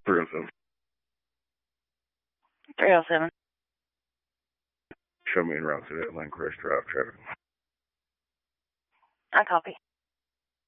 307. 307. Show me en route to that Land Crest Drive traffic. I copy.